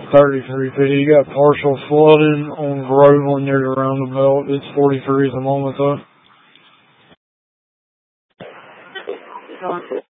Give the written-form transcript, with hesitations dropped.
3350. You got partial flooding on Groveland near the roundabout. It's 43 at the moment though.